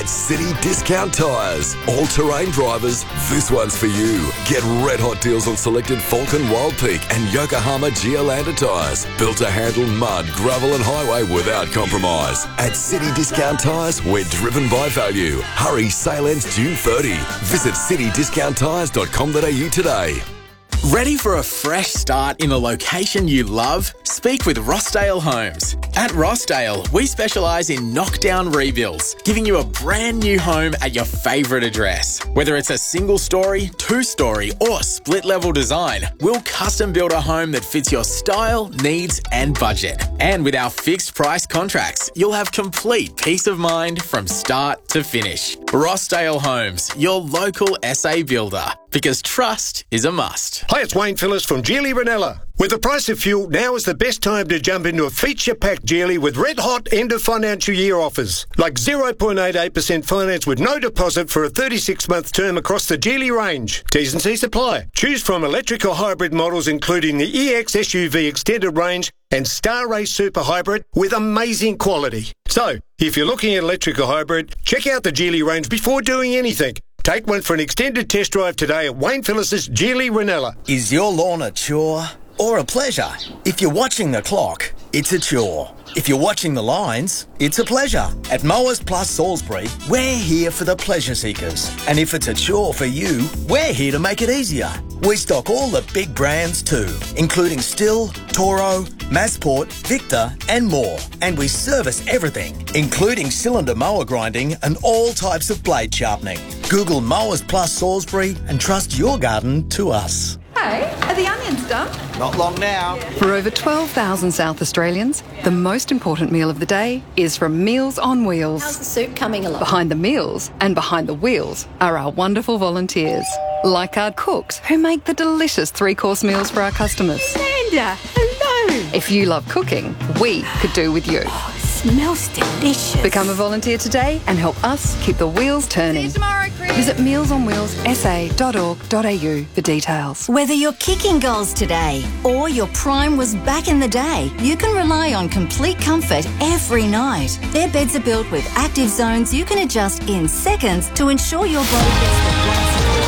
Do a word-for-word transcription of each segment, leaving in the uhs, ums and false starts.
At City Discount Tyres. All-terrain drivers, this one's for you. Get red-hot deals on selected Falcon, Wild Peak and Yokohama Geolandar tyres. Built to handle mud, gravel and highway without compromise. At City Discount Tyres, we're driven by value. Hurry, sale ends June thirtieth. Visit city discount tyres dot com dot a u today. Ready for a fresh start in a location you love? Speak with Rossdale Homes. At Rossdale, we specialise in knockdown rebuilds, giving you a brand new home at your favourite address. Whether it's a single story, two story or split level design, we'll custom build a home that fits your style, needs and budget. And with our fixed price contracts, you'll have complete peace of mind from start to finish. Rossdale Homes, your local S A builder. Because trust is a must. Hi, it's Wayne Phillips from Geely Ranella. With the price of fuel, now is the best time to jump into a feature-packed Geely with red-hot end-of-financial year offers. Like zero point eight eight percent finance with no deposit for a thirty-six month term across the Geely range. T's and C's apply. Choose from electric or hybrid models including the E X S U V Extended Range and Star Race Super Hybrid with amazing quality. So, if you're looking at electric or hybrid, check out the Geely range before doing anything. Take one for an extended test drive today at Wayne Phillips' Geely Ranella. Is your lawn a chore or a pleasure? If you're watching the clock, it's a chore. If you're watching the lines, it's a pleasure. At Mowers Plus Salisbury, we're here for the pleasure seekers. And if it's a chore for you, we're here to make it easier. We stock all the big brands too, including Stihl, Toro, Massport, Victor and more. And we service everything, including cylinder mower grinding and all types of blade sharpening. Google Mowers Plus Salisbury and trust your garden to us. Hey, are the onions done? Not long now. For over twelve thousand South Australians, the most important meal of the day is from Meals on Wheels. How's the soup coming along? Behind the meals and behind the wheels are our wonderful volunteers, like our cooks who make the delicious three-course meals for our customers. Amanda, hello. If you love cooking, we could do with you. Oh, it smells delicious. Become a volunteer today and help us keep the wheels turning. See you tomorrow, Chris. Visit meals on wheels s a dot org dot a u for details. Whether you're kicking goals today or your prime was back in the day, you can rely on complete comfort every night. Their beds are built with active zones you can adjust in seconds to ensure your body gets the right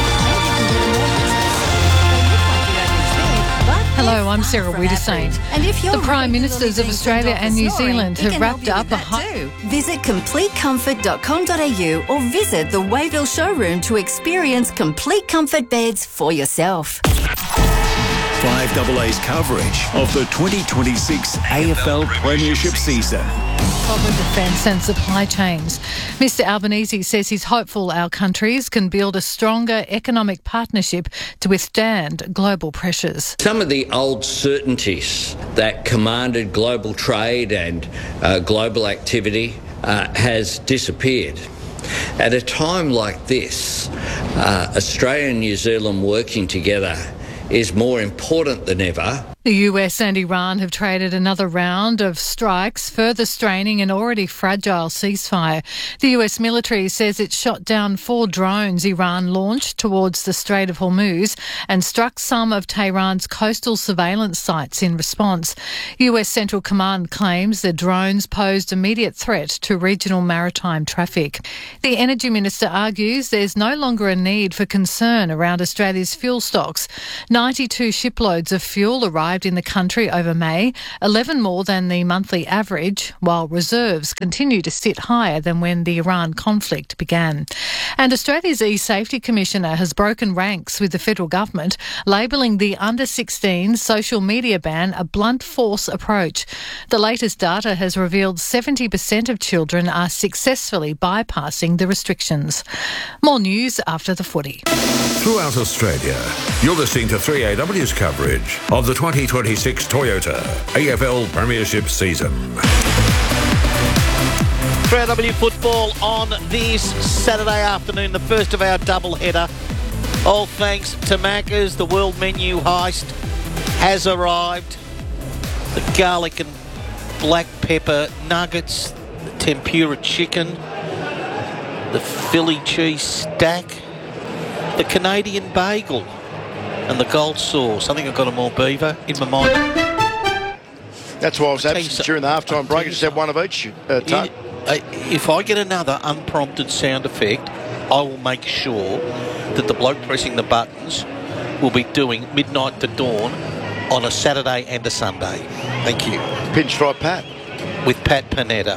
Hello, I'm Sarah Wiedersame. And if you're the Prime Ministers of Australia and New Zealand have wrapped up a high... Visit complete comfort dot com dot a u or visit the Wayville showroom to experience complete comfort beds for yourself. five A A's coverage of the twenty twenty-six A F L Premiership season. Of defence and supply chains. Mister Albanese says he's hopeful our countries can build a stronger economic partnership to withstand global pressures. Some of the old certainties that commanded global trade and uh, global activity uh, has disappeared. At a time like this, uh, Australia and New Zealand working together is more important than ever. The U S and Iran have traded another round of strikes, further straining an already fragile ceasefire. The U S military says it shot down four drones Iran launched towards the Strait of Hormuz and struck some of Tehran's coastal surveillance sites in response. U S Central Command claims the drones posed immediate threat to regional maritime traffic. The Energy Minister argues there's no longer a need for concern around Australia's fuel stocks. ninety-two shiploads of fuel arrived in the country over May, eleven more than the monthly average, while reserves continue to sit higher than when the Iran conflict began. And Australia's E-Safety Commissioner has broken ranks with the federal government, labelling the under sixteen social media ban a blunt force approach. The latest data has revealed seventy percent of children are successfully bypassing the restrictions. More news after the footy. Throughout Australia, you're listening to three A W's coverage of the twenty twenty-six Toyota A F L Premiership season. three A W football on this Saturday afternoon, the first of our double header. All thanks to Macca's. The world menu heist has arrived. The garlic and black pepper nuggets, the tempura chicken, the Philly cheese stack, the Canadian bagel and the gold sauce. I think I've got a more beaver in my mind. That's why I was absent during the halftime break. I just had one of each. Uh, you, uh, if I get another unprompted sound effect, I will make sure that the bloke pressing the buttons will be doing Midnight to Dawn on a Saturday and a Sunday. Thank you. Pinstripe Pat. With Pat Panetta.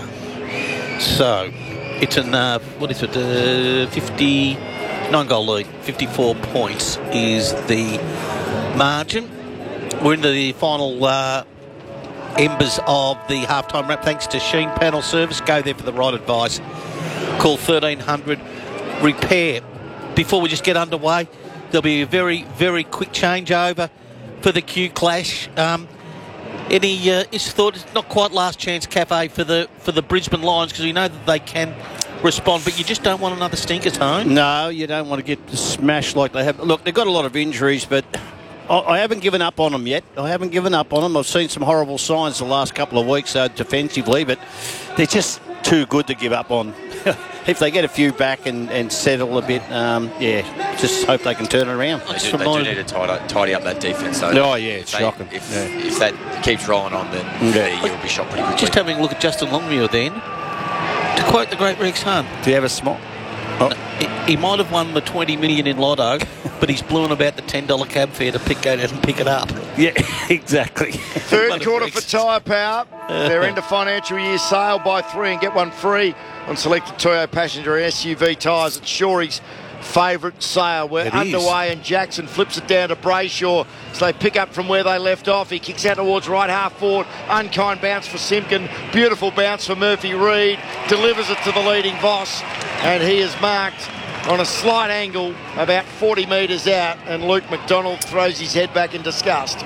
So, it's an, uh, what is it, uh, fifty-nine goal lead. fifty-four points is the margin. We're into the final uh, embers of the halftime wrap. Thanks to Sheen Panel Service. Go there for the right advice. Call thirteen hundred repair. Before we just get underway, there'll be a very, very quick changeover for the Q Clash. Um, any uh, is thought it's not quite last chance cafe for the for the Brisbane Lions, because we know that they can respond, but you just don't want another stinker, Tone. No, you don't want to get smashed like they have. Look, they've got a lot of injuries, but I, I haven't given up on them yet. I haven't given up on them. I've seen some horrible signs the last couple of weeks uh, defensively, but they're just too good to give up on. If they get a few back and, and settle a bit, um, yeah, just hope they can turn it around. They do, they do need to tidy, tidy up that defence, though. Oh, yeah, it's they, shocking. If, yeah. if that keeps rolling on, then yeah. you'll be shot pretty quickly. Just having a look at Justin Longmuir then. To quote the great Rex Hunt. Do you have a smile? Oh. No, he, he might have won the twenty million in Lotto, but he's blew about the ten dollar cab fare to pick go down and pick it up. Yeah, exactly. Third quarter for Tyre Power. They're into financial year sale. Buy three and get one free on selected Toyota passenger and S U V tyres at Shorey's favourite sale. We're It underway is. and Jackson flips it down to Brayshaw. So they pick up from where they left off. He kicks out towards right half forward. Unkind bounce for Simpkin. Beautiful bounce for Murphy Reid. Delivers it to the leading Voss. And he is marked on a slight angle about forty metres out. And Luke McDonald throws his head back in disgust.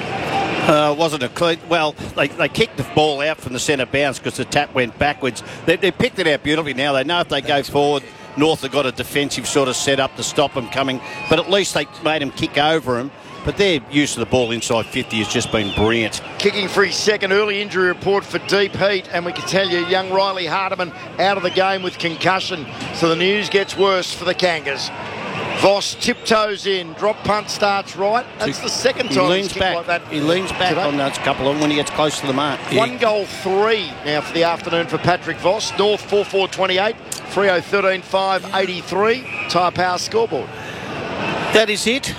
Uh, wasn't a clean. Well, they, they kicked the ball out from the centre bounce because the tap went backwards. They, they picked it out beautifully now. They know if they go forward, North have got a defensive sort of set up to stop them coming. But at least they made them kick over him. But their use of the ball inside fifty has just been brilliant. Kicking for his second early injury report for Deep Heat. And we can tell you, young Riley Hardiman out of the game with concussion. So the news gets worse for the Kangas. Voss tiptoes in, drop punt starts right. That's the second He time leans he's kicked back. like that. He leans back today. on those couple of them when he gets close to the mark. One goal, three now for the afternoon for Patrick Voss. North four four twenty-eight, Freo thirteen five eighty-three. Tyre Power scoreboard. That is it.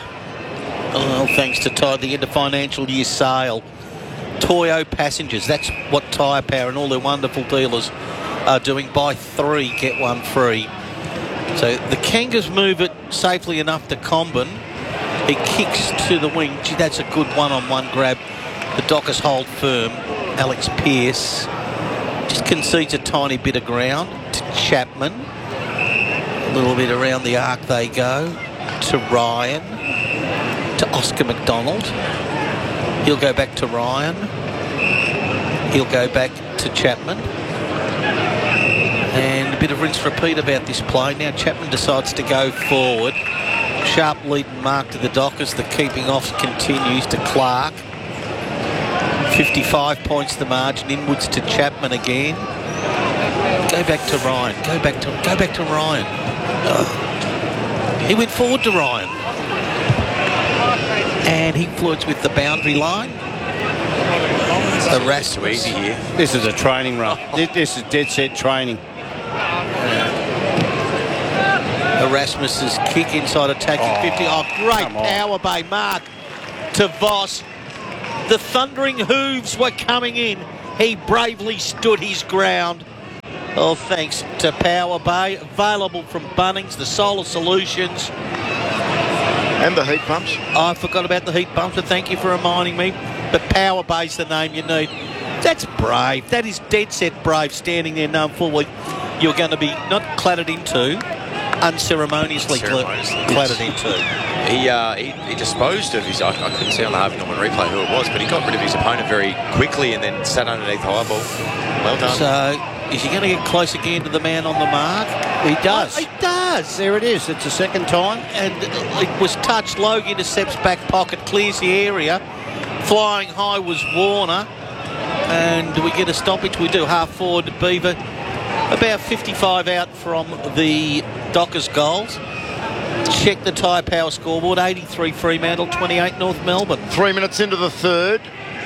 Oh, thanks to Tyre, the end of financial year sale. Toyo Passengers, that's what Tyre Power and all their wonderful dealers are doing. Buy three, get one free. So the Kangas move it safely enough to Comben. He kicks to the wing. Gee, that's a good one-on-one grab. The Dockers hold firm. Alex Pearce just concedes a tiny bit of ground to Chapman. A little bit around the arc they go. To Ryan. To Oscar McDonald. He'll go back to Ryan. He'll go back to Chapman. And a bit of rinse repeat about this play. Now Chapman decides to go forward. Sharp lead and mark to the Dockers. The keeping off continues to Clark. fifty-five points the margin. Inwards to Chapman again. Go back to Ryan. Go back to go back to Ryan. Oh. He went forward to Ryan. And he flirts with the boundary line. That's too easy here. This is a training run. This, this is dead set training. Erasmus's kick inside attacking Oh, fifty. Oh, great come on. power by Mark to Voss. The thundering hooves were coming in. He bravely stood his ground. Oh, thanks to Power Bay. Available from Bunnings, the Solar Solutions. And the heat pumps. I forgot about the heat pumps, but thank you for reminding me. But Power Bay's the name you need. That's brave. That is dead set brave, standing there knowing fully you're going to be not clattered into, unceremoniously cl- clattered into. He, uh, he he disposed of his. I, I couldn't see on the Harvey Norman replay who it was, but he got rid of his opponent very quickly and then sat underneath the high ball. Well done. So, is he going to get close again to the man on the mark? He does. Oh, he does. There it is. It's the second time. And it was touched. Logue intercepts back pocket, clears the area. Flying high was Warner. And do we get a stoppage? We do. Half forward to Beaver. About fifty-five out from the Dockers goals. Check the Tyre Power scoreboard. eighty-three Fremantle, twenty-eight North Melbourne. Three minutes into the third.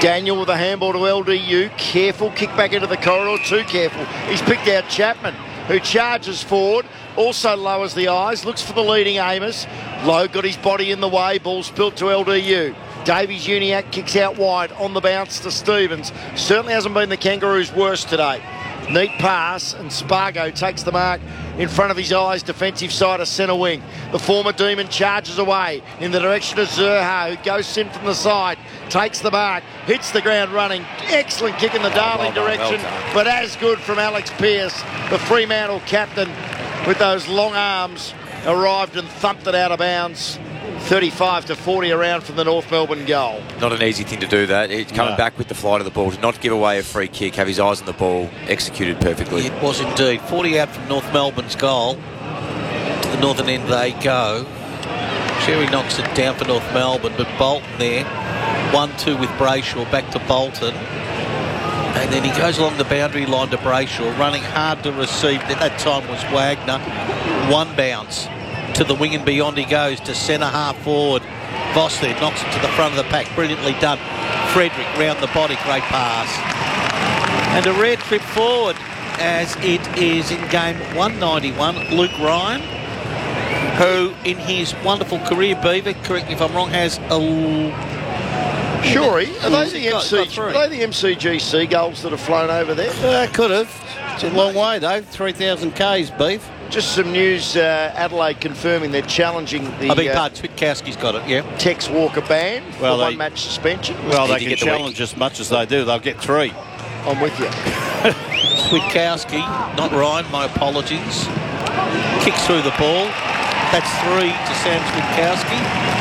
Daniel with a handball to L D U. Careful, kick back into the corridor. Too careful. He's picked out Chapman, who charges forward. Also lowers the eyes. Looks for the leading Amos. Lowe got his body in the way. Ball spilt to L D U. Davies Uniac kicks out wide on the bounce to Stevens. Certainly hasn't been the Kangaroos' worst today. Neat pass, and Spargo takes the mark in front of his eyes, defensive side of centre wing. The former Demon charges away in the direction of Zerha, who goes in from the side, takes the mark, hits the ground running. Excellent kick in the Darling well done, direction, well done. but as good from Alex Pearce, the Fremantle captain, with those long arms, arrived and thumped it out of bounds. thirty-five to forty around from the North Melbourne goal. Not an easy thing to do that. He's coming No. back with the flight of the ball, to not give away a free kick, have his eyes on the ball, executed perfectly. It was indeed. forty out from North Melbourne's goal. To the northern end they go. Sherry knocks it down for North Melbourne, but Bolton there. one two with Brayshaw, back to Bolton. And then he goes along the boundary line to Brayshaw, running hard to receive. At that time was Wagner. One bounce. To the wing and beyond he goes, to centre half forward. Voss there knocks it to the front of the pack. Brilliantly done. Frederick round the body. Great pass. And a rare trip forward as it is in game one ninety-one. Luke Ryan, who in his wonderful career, Beaver, correct me if I'm wrong, has a... Shorey, are they the, Got- got M C, three. are they the M C G seagulls that have flown over there? Uh, could have. It's a long way, though. three thousand kays, Beef. Just some news, uh, Adelaide confirming they're challenging the I beg your uh, pardon, Switkowski's got it, yeah. Tex Walker ban for Well, they- one match suspension. Well, Did they you can get the week? challenge as much as they do. They'll get three. I'm with you. Switkowski, not Ryan, my apologies. Kicks through the ball. That's three to Sam Switkowski.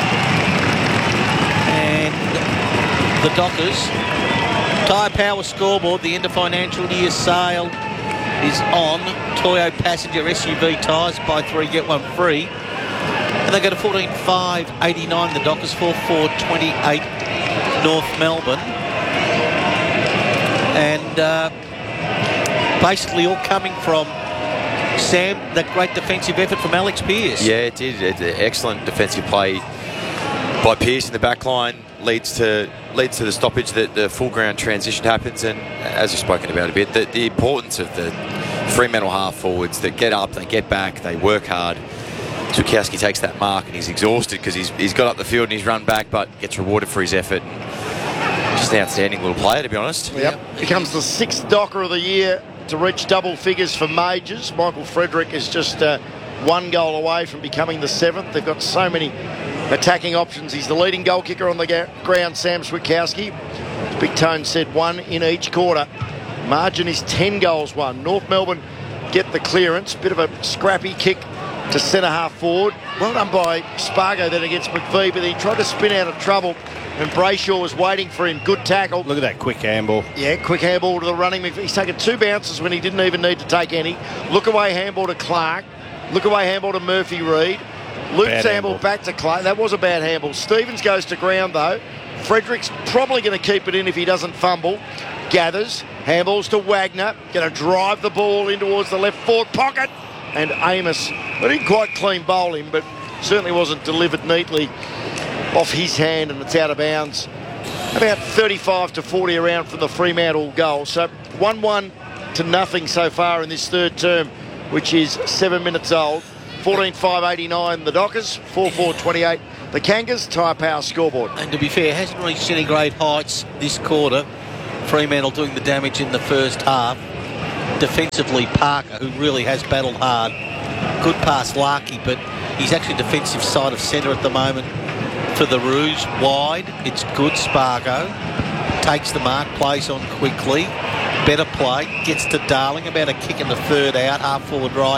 And the Dockers. Tyre Power scoreboard, the end of financial year sale is on. Toyo passenger S U V tyres, buy three, get one free. And they go to fourteen five eighty-nine, the Dockers, four four twenty-eight North Melbourne. And uh, basically all coming from Sam, that great defensive effort from Alex Pearce. Yeah, it did. It, it- excellent defensive play by Pearce in the back line leads to leads to the stoppage, that the full ground transition happens, and as we've spoken about a bit, the, the importance of the Fremantle half forwards that get up, they get back, they work hard. Switkowski takes that mark and he's exhausted because he's, he's got up the field and he's run back, but gets rewarded for his effort. Just an outstanding little player, to be honest. Yep. Becomes the sixth Docker of the year to reach double figures for majors. Michael Frederick is just uh, one goal away from becoming the seventh. They've got so many attacking options. He's the leading goal kicker on the ga- ground, Sam Switkowski. As Big Tone said, one in each quarter. Margin is ten goals won. North Melbourne get the clearance. Bit of a scrappy kick to centre half forward. Well done by Spargo then against McVie, but he tried to spin out of trouble and Brayshaw was waiting for him. Good tackle. Look at that quick handball. Yeah, quick handball to the running McVie. He's taken two bounces when he didn't even need to take any. Look away handball to Clark. Look away handball to Murphy Reid. Luke Bad Sample handball. back to Clark. That was a bad handball. Stevens goes to ground though. Frederick's probably going to keep it in if he doesn't fumble. Gathers. Handballs to Wagner. Going to drive the ball in towards the left forward pocket. And Amos, well, didn't quite clean bowl him, but certainly wasn't delivered neatly off his hand, and it's out of bounds. About thirty-five to forty around from the Fremantle goal. So one one to nothing so far in this third term, which is seven minutes old. fourteen five eighty-nine the Dockers, four four twenty-eight the Kangas. Tyre Power scoreboard. And to be fair, hasn't reached any great heights this quarter. Fremantle doing the damage in the first half. Defensively, Parker, who really has battled hard. Good pass, Larky, but he's actually defensive side of centre at the moment for the Roos. Wide, it's good. Spargo takes the mark, plays on quickly. Better play, gets to Darling, about a kick in the third out, half forward right.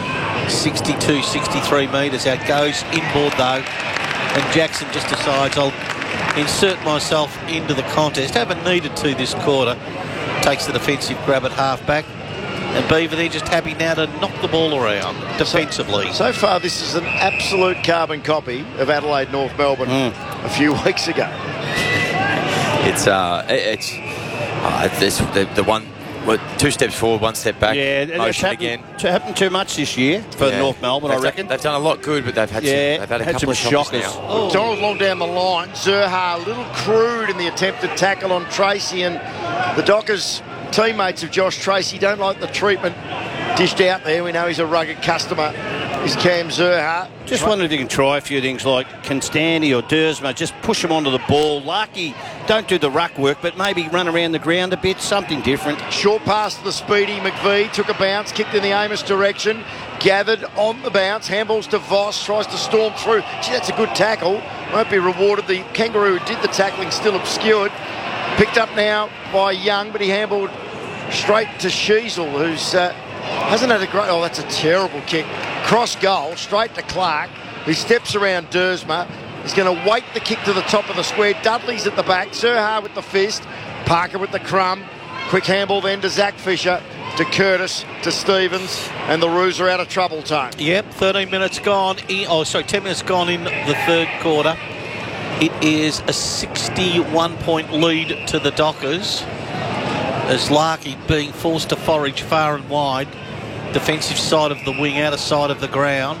sixty-two, sixty-three metres out. Goes inboard though, and Jackson just decides, I'll insert myself into the contest. Haven't needed to this quarter. Takes the defensive grab at half back. And Beaver, they're just happy now to knock the ball around defensively. So, so far, this is an absolute carbon copy of Adelaide North Melbourne Mm. a few weeks ago. It's uh, it- it's uh, this the, the one what, two steps forward, one step back. Yeah, it's motion happened, again. It's happened too much this year for Yeah. North Melbourne, They've I reckon. Done, they've done a lot good, but they've had Yeah, some, they've had a had couple some of shockers shockers. now. Oh. Donald long down the line. Zerha a little crude in the attempted tackle on Tracy, and the Dockers teammates of Josh Tracy don't like the treatment dished out there. We know he's a rugged customer, is Cam Zerha. Just wondered if you can try a few things like Constanti or Dersma, just push them onto the ball. Larky, don't do the ruck work, but maybe run around the ground a bit, something different. Short pass to the speedy McVie, took a bounce, kicked in the Amos direction, gathered on the bounce, handballs to Voss, tries to storm through. Gee, that's a good tackle. Won't be rewarded. The Kangaroo who did the tackling still obscured. Picked up now by Young, but he handballed straight to Sheasel, who's uh, hasn't had a great... Oh, that's a terrible kick. Cross goal, straight to Clark, who steps around Dersma. He's going to wait the kick to the top of the square. Dudley's at the back. Zerha with the fist. Parker with the crumb. Quick handball then to Zach Fisher, to Curtis, to Stevens, and the Roos are out of trouble, Tone. Yep, thirteen minutes gone. In, oh, sorry, ten minutes gone in the third quarter. It is a sixty-one point lead to the Dockers, as Larky being forced to forage far and wide. Defensive side of the wing, outer side of the ground.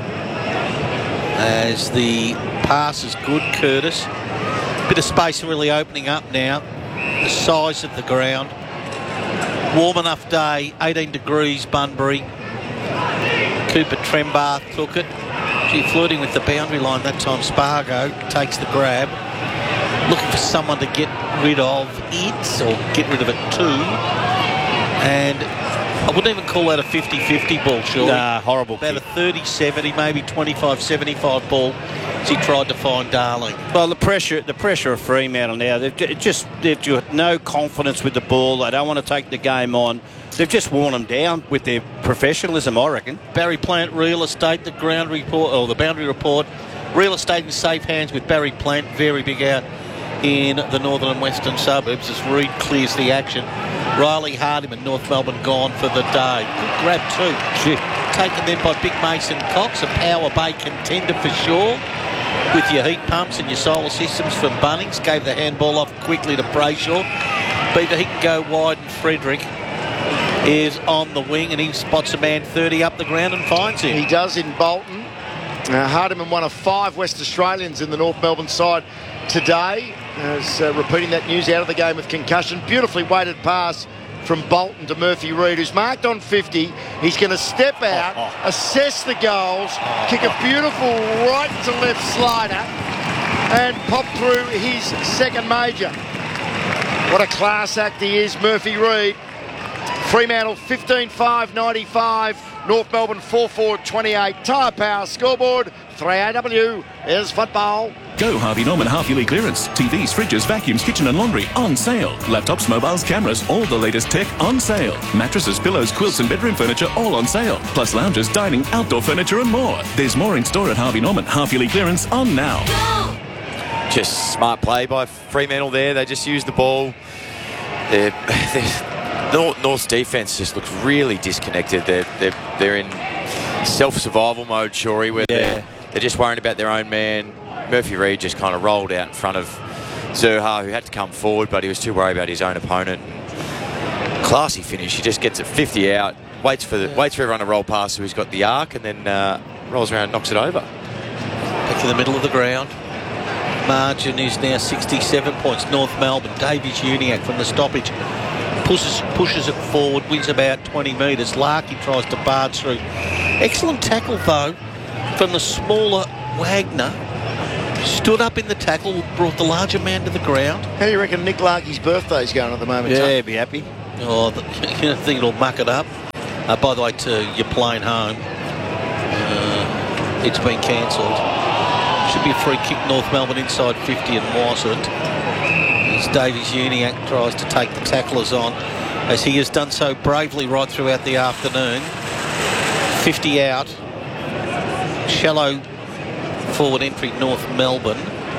As the pass is good, Curtis. Bit of space really opening up now. The size of the ground. Warm enough day, eighteen degrees, Bunbury. Cooper Trembath took it. Gee, flirting with the boundary line that time. Spargo takes the grab. Looking for someone to get rid of it, or get rid of it too. And I wouldn't even call that a fifty fifty ball, surely. Nah, horrible About kick. a thirty seventy, maybe twenty-five seventy-five ball as he tried to find Darling. Well, the pressure, the pressure of Fremantle now, they've j- just they've got no confidence with the ball. They don't want to take the game on. They've just worn them down with their professionalism, I reckon. Barry Plant Real Estate, the ground report, or the boundary report. Real estate in safe hands with Barry Plant, very big out in the northern and western suburbs as Reed clears the action. Riley Hardiman, North Melbourne, gone for the day. Good grab too. Gee. Taken then by Big Mason Cox, a Power Bay contender for sure. With your heat pumps and your solar systems from Bunnings. Gave the handball off quickly to Brayshaw. Beaver, he can go wide, and Frederick is on the wing and he spots a man thirty up the ground and finds him. He does in Bolton. Uh, Hardiman, one of five West Australians in the North Melbourne side today. As, uh, repeating that news out of the game with concussion. Beautifully weighted pass from Bolton to Murphy Reid, who's marked on fifty. He's going to step out, oh, oh. assess the goals, oh, kick a beautiful right to left slider and pop through his second major. What a class act he is, Murphy Reid. Fremantle fifteen five ninety-five, North Melbourne four four twenty-eight. Tyre Power scoreboard, three A W is football. Go Harvey Norman half-yearly clearance. T Vs, fridges, vacuums, kitchen and laundry on sale. Laptops, mobiles, cameras, all the latest tech on sale. Mattresses, pillows, quilts and bedroom furniture all on sale. Plus lounges, dining, outdoor furniture and more. There's more in store at Harvey Norman. Half-yearly clearance on now. Just smart play by Fremantle there. They just used the ball. They're, they're, North, North's defence just looks really disconnected. They're, they're, they're in self-survival mode, Shorey, where yeah. they're, they're just worrying about their own man. Murphy Reid just kind of rolled out in front of Zerha, who had to come forward, but he was too worried about his own opponent. Classy finish. He just gets it fifty out, waits for the, yeah. waits for everyone to roll past, so he's got the arc, and then uh, rolls around and knocks it over. Back to the middle of the ground. Margin is now sixty-seven points. North Melbourne. Davies Uniacke from the stoppage pushes pushes it forward, wins about twenty metres. Larky tries to barge through. Excellent tackle though from the smaller Wagner. Stood up in the tackle, brought the larger man to the ground. How do you reckon Nick Larky's birthday's going at the moment? Yeah, Tom? he'd be happy. Oh, the, you don't think it'll muck it up? Uh, by the way, to your plane home, uh, it's been cancelled. Should be a free kick, North Melbourne inside fifty, and wasn't. As Davies Uniacke tries to take the tacklers on, as he has done so bravely right throughout the afternoon. fifty out. Shallow forward entry, North Melbourne.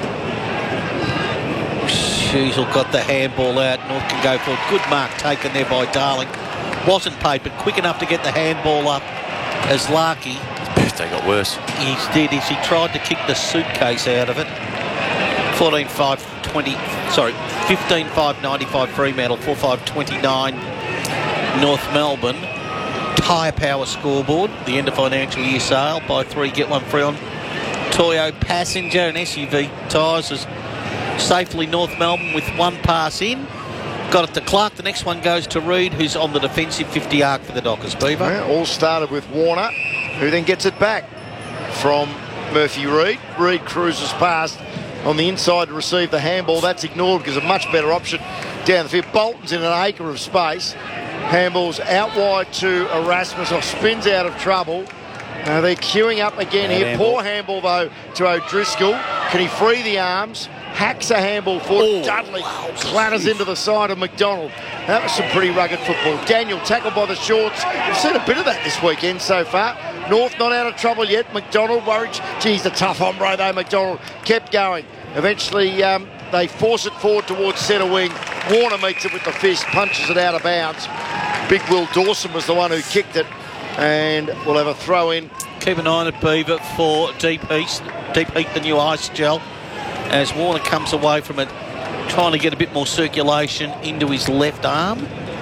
Sheasel got the handball out. North can go for it. Good mark taken there by Darling. Wasn't paid, but quick enough to get the handball up as Larky. They got worse. He did. He tried to kick the suitcase out of it. fourteen five twenty. Sorry, fifteen five ninety-five Fremantle. four five twenty-nine North Melbourne Tyre Power scoreboard. The end of financial year sale. Buy three, get one free on Toyo Passenger and S U V tyres is safely North Melbourne with one pass in. Got it to Clark. The next one goes to Reid, who's on the defensive fifty arc for the Dockers. Beaver. Yeah, all started with Warner, who then gets it back from Murphy Reid. Reid cruises past on the inside to receive the handball. That's ignored because a much better option down the field. Bolton's in an acre of space. Handball's out wide to Erasmus. Or spins out of trouble. Now they're queuing up again Bad here. handball. Poor handball though to O'Driscoll. Can he free the arms? Hacks a handball for Oh, Dudley. wow. Clatters into the side of McDonald. That was some pretty rugged football. Daniel tackled by the shorts. We've seen a bit of that this weekend so far. North not out of trouble yet. McDonald worried. Geez, a tough hombre though. McDonald kept going. Eventually um, they force it forward towards centre wing. Warner meets it with the fist, punches it out of bounds. Big Will Dawson was the one who kicked it. And we'll have a throw in. Keep an eye on it, Beaver, for Deep Heat. Deep Heat, the new ice gel. As Warner comes away from it, trying to get a bit more circulation into his left arm.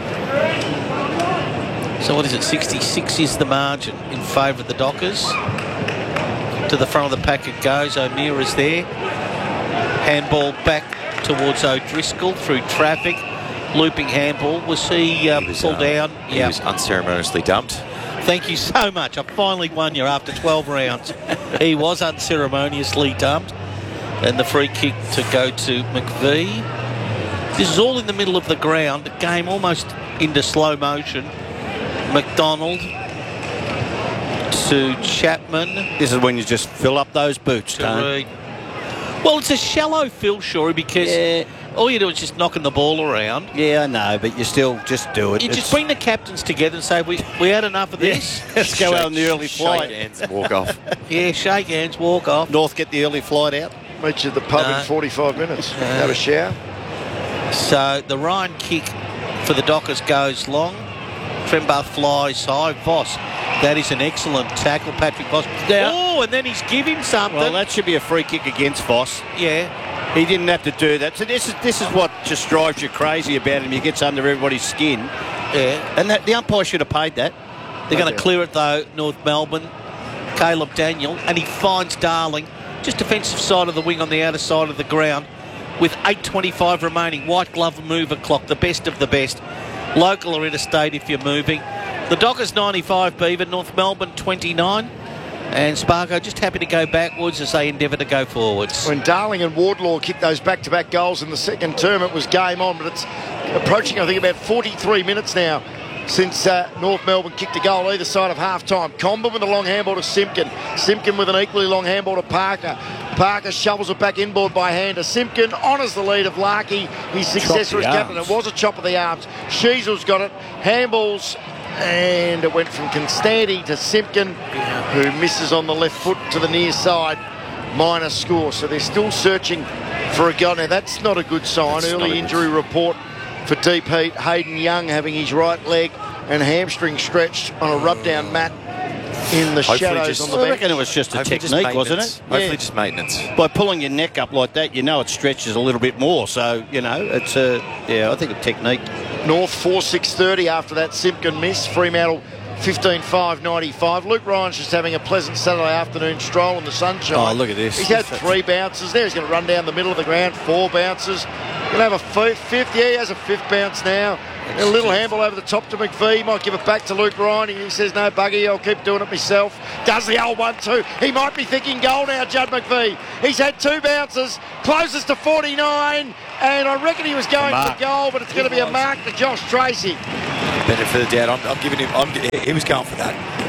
So what is it, sixty-six is the margin in favour of the Dockers. To the front of the pack it goes. O'Meara there. Handball back towards O'Driscoll through traffic. Looping handball. Was he, uh, he was, pulled uh, down? He yeah. was unceremoniously dumped. Thank you so much. I finally won you after twelve rounds. He was unceremoniously dumped. And the free kick to go to McVee. This is all in the middle of the ground. The game almost into slow motion. McDonald to Chapman. This is when you just fill up those boots, don't Reid. Well, it's a shallow fill, Shorey, because yeah. all you do is just knocking the ball around. Yeah, I know, but you still just do it. You It's- just bring the captains together and say, we, we had enough of this. Yeah. Let's go out on the early Shake flight. hands and walk off. Yeah, shake hands, walk off. North get the early flight out. Meet you at the pub No. in forty-five minutes. No. Have a shower. So the Ryan kick for the Dockers goes long. Trembath flies high. Voss, that is an excellent tackle, Patrick Voss. Now- Oh, and then he's giving something. Well, that should be a free kick against Voss. yeah. He didn't have to do that. So this is this is what just drives you crazy about him. He gets under everybody's skin. Yeah. And that, the umpire should have paid that. They're going to Okay. clear it, though, North Melbourne. Caleb Daniel, and he finds Darling, just defensive side of the wing on the outer side of the ground, with eight twenty-five remaining. White glove mover clock, the best of the best. Local or interstate if you're moving. The Dockers ninety-five, Beaver, North Melbourne twenty-nine. And Sparko just happy to go backwards as they endeavour to go forwards. When Darling and Wardlaw kicked those back-to-back goals in the second term, it was game on, but it's approaching, I think, about forty-three minutes now since uh, North Melbourne kicked a goal either side of half-time. Comben with a long handball to Simpkin. Simpkin with an equally long handball to Parker. Parker shovels it back inboard by hand to Simpkin. Honours the lead of Larkey, his successor as captain. It was a chop of the arms. Sheasel's got it. Handballs. And it went from Constanti to Simpkin, who misses on the left foot to the near side. Minor score. So they're still searching for a goal. Now, that's not a good sign. That's Early not a injury report for Deep Heat. Hayden Young having his right leg and hamstring stretched on a rub-down mat in the Hopefully shadows just- on the I bench. reckon it was just a Hopefully just technique, wasn't maintenance. it? Hopefully Yeah. just maintenance. By pulling your neck up like that, you know it stretches a little bit more. So, you know, it's a, yeah, I think a technique. North four six thirty after that Simpkin miss. Fremantle fifteen five ninety-five. Luke Ryan's just having a pleasant Saturday afternoon stroll in the sunshine. Oh, look at this. He's had three bounces there. He's going to run down the middle of the ground. Four bounces. Going to have a f- fifth. Yeah, he has a fifth bounce now. A little handball over the top to McVee. Might give it back to Luke Ryan. He says, no buggy, I'll keep doing it myself. Does the old one too. He might be thinking goal now, Judd McVee. He's had two bounces. Closes to forty-nine. And I reckon he was going for goal, but it's going to be a mark to Josh Tracy. Benefit of the doubt. I'm, I'm giving him. I'm, he was going for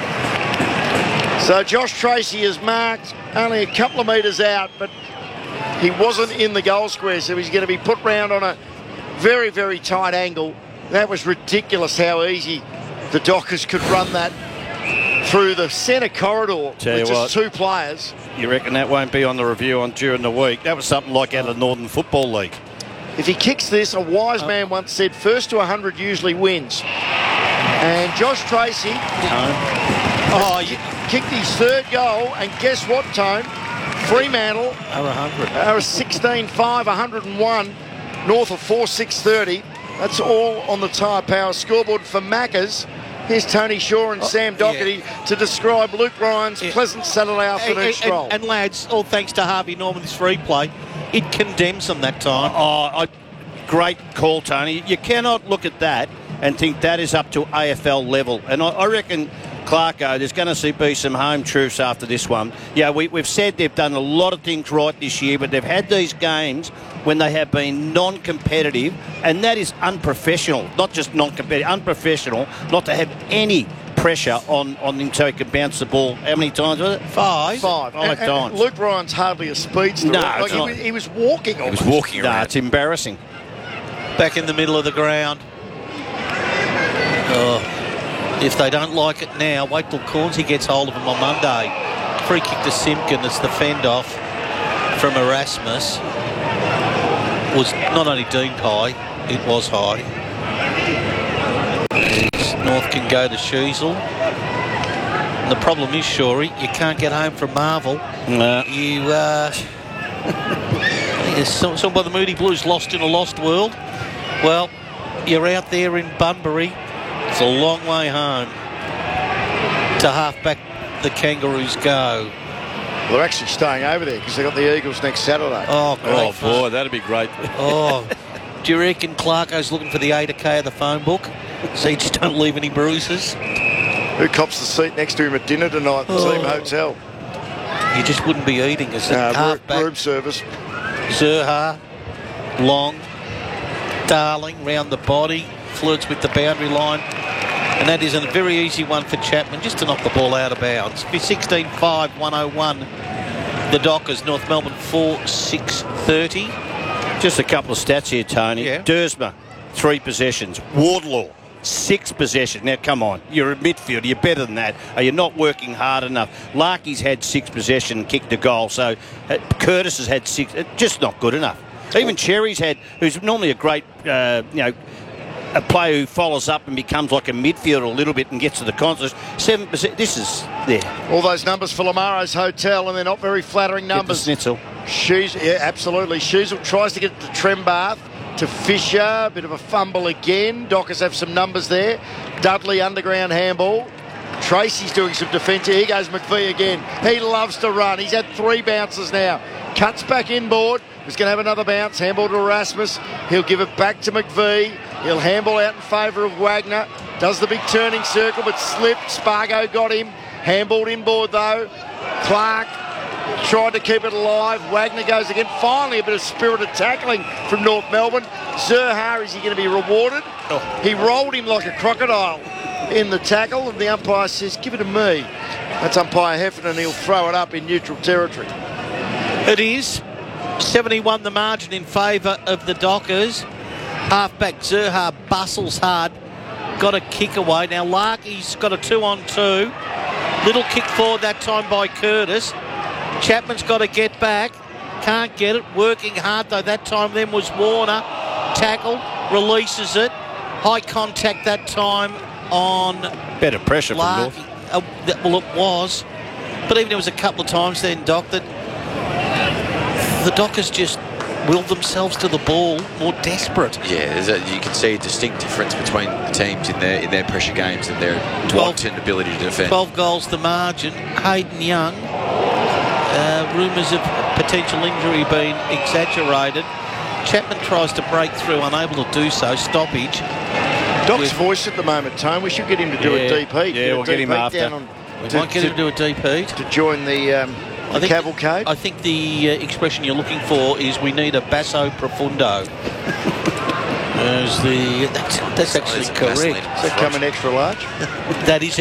that. So Josh Tracy is marked only a couple of metres out, but he wasn't in the goal square, so he's going to be put round on a very, very tight angle. That was ridiculous how easy the Dockers could run that through the centre corridor Tell with you just what. two players. You reckon that won't be on the review on during the week? That was something like out of the Northern Football League. If he kicks this, a wise man once said, first to one hundred usually wins. And Josh Tracy oh, you kicked his third goal, and guess what, Tone? Fremantle Are one hundred. are sixteen five, one hundred and one, north of four six thirty. That's all on the Tyre Power scoreboard for Maccas. Here's Tony Shaw and oh, Sam Doherty yeah. to describe Luke Ryan's yeah. pleasant Saturday afternoon and, stroll. And, and lads, all thanks to Harvey Norman's free play, it condemns them that time. Oh, I, great call, Tony. You cannot look at that and think that is up to A F L level. And I, I reckon, Clarko, there's going to be some home truths after this one. Yeah, we, we've said they've done a lot of things right this year, but they've had these games when they have been non-competitive, and that is unprofessional. Not just non-competitive, unprofessional, not to have any pressure on, on him so he can bounce the ball. How many times was it? Five? Five. Five and, times. And Luke Ryan's hardly a speedster. No, like he, was, he was walking almost. He was walking around. No, it's embarrassing. Back in the middle of the ground. Oh. If they don't like it now, wait till Cornsey gets hold of him on Monday. Free kick to Simpkin. It's the fend off from Erasmus. Was not only deemed high, it was high. North can go to Sheasel. And the problem is, Shorey, you can't get home from Marvel. No. You, uh... some, some by the Moody Blues lost in a lost world. Well, you're out there in Bunbury. It's a long way home to half-back the Kangaroos go. Well, they're actually staying over there because they've got the Eagles next Saturday. Oh, great. Oh, boy, that'd be great. Oh, do you reckon Clarko's looking for the eight K of the phone book so you just don't leave any bruises? Who cops the seat next to him at dinner tonight at the oh. team hotel? You just wouldn't be eating as a uh, half-back. Room service. Zerha, long, Darling, round the body, flirts with the boundary line. And that is a very easy one for Chapman, just to knock the ball out of bounds. sixteen five, one oh one. The Dockers, North Melbourne four six thirty. Just a couple of stats here, Tony. Yeah. Dersma, three possessions. Wardlaw, six possessions. Now, come on. You're a midfielder. You're better than that. Are you not working hard enough? Larky's had six possessions and kicked a goal. So uh, Curtis has had six. Uh, just not good enough. Even Cherry's had, who's normally a great, uh, you know, a player who follows up and becomes like a midfielder a little bit and gets to the contests. Seven percent. This is there. All those numbers for Lamaro's Hotel, and they're not very flattering numbers. Schnitzel. She's, yeah, absolutely. Sheasel tries to get it to Trembath, to Fisher. A bit of a fumble again. Dockers have some numbers there. Dudley underground handball. Tracy's doing some defence. Here goes McVeigh again. He loves to run. He's had three bounces now. Cuts back inboard. He's going to have another bounce. Handball to Erasmus. He'll give it back to McVeigh. He'll handball out in favour of Wagner. Does the big turning circle, but slipped. Spargo got him. Handballed inboard though. Clark tried to keep it alive. Wagner goes again. Finally, a bit of spirited tackling from North Melbourne. Zerha, is he going to be rewarded? Oh. He rolled him like a crocodile in the tackle, and the umpire says, give it to me. That's umpire Heffernan. He'll throw it up in neutral territory. It is. seventy-one the margin in favour of the Dockers. Halfback Zerha bustles hard. Got a kick away. Now Larky's got a two on two. Little kick forward that time by Curtis. Chapman's got to get back. Can't get it. Working hard though. That time then was Warner. Tackle. Releases it. High contact that time on better pressure Larky. from North. Uh, that, well, it was. But even there was a couple of times then, Doc, that the Dockers just willed themselves to the ball, more desperate. Yeah, there's a, you can see a distinct difference between the teams in their in their pressure games and their wanton ability to defend. twelve goals the margin. Hayden Young, uh, rumours of potential injury being exaggerated. Chapman tries to break through, unable to do so. Stoppage. Doc's With, voice at the moment, Tone. We should get him to do yeah, a D P. Yeah, we'll get him after. On, we to, might get to, him to do a D P. To join the... Um, I think, cavalcade? I think the uh, expression you're looking for is we need a basso profundo. As the that's, that's actually correct. Does that come in extra large? That is